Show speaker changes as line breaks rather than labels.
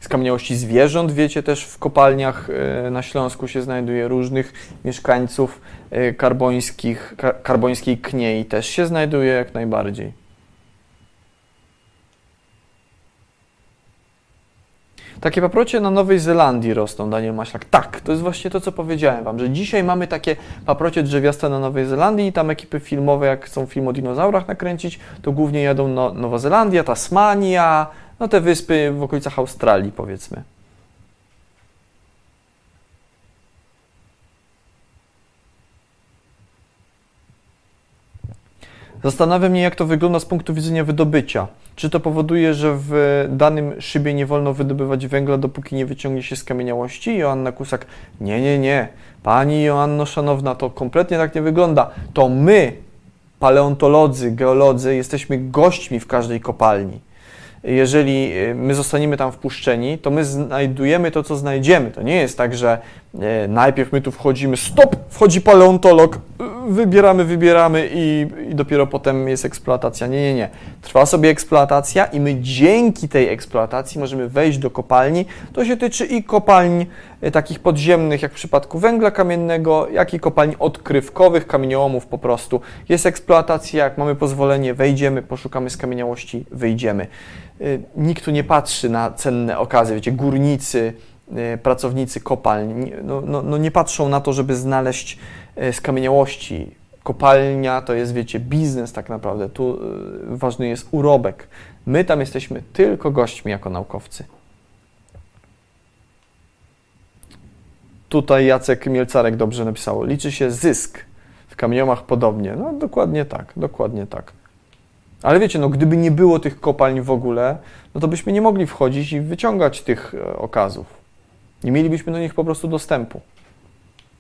skamieniałości zwierząt, wiecie, też w kopalniach na Śląsku się znajduje, różnych mieszkańców karbońskiej kniei też się znajduje jak najbardziej. Takie paprocie na Nowej Zelandii rosną, Daniel Maślak. Tak, to jest właśnie to, co powiedziałem Wam, że dzisiaj mamy takie paprocie drzewiaste na Nowej Zelandii i tam ekipy filmowe, jak chcą film o dinozaurach nakręcić, to głównie jadą Nowa Zelandia, Tasmania, no te wyspy w okolicach Australii, powiedzmy. Zastanawia mnie, jak to wygląda z punktu widzenia wydobycia. Czy to powoduje, że w danym szybie nie wolno wydobywać węgla, dopóki nie wyciągnie się skamieniałości? Joanna Kusak, nie. Pani Joanno szanowna, to kompletnie tak nie wygląda. To my, paleontolodzy, geolodzy, jesteśmy gośćmi w każdej kopalni. Jeżeli my zostaniemy tam wpuszczeni, to my znajdujemy to, co znajdziemy. To nie jest tak, że najpierw my tu wchodzimy, stop, wchodzi paleontolog, wybieramy i dopiero potem jest eksploatacja. Nie. Trwa sobie eksploatacja i my dzięki tej eksploatacji możemy wejść do kopalni. To się tyczy i kopalń takich podziemnych, jak w przypadku węgla kamiennego, jak i kopalń odkrywkowych, kamieniołomów po prostu. Jest eksploatacja, jak mamy pozwolenie, wejdziemy, poszukamy skamieniałości, wyjdziemy. Nikt tu nie patrzy na cenne okazy, wiecie, górnicy, pracownicy kopalń, nie patrzą na to, żeby znaleźć skamieniałości. Kopalnia to jest, wiecie, biznes tak naprawdę, tu ważny jest urobek. My tam jesteśmy tylko gośćmi jako naukowcy. Tutaj Jacek Mielcarek dobrze napisał, liczy się zysk, w kamieniomach podobnie. No dokładnie tak. Ale wiecie, gdyby nie było tych kopalń w ogóle, no to byśmy nie mogli wchodzić i wyciągać tych okazów. Nie mielibyśmy do nich po prostu dostępu.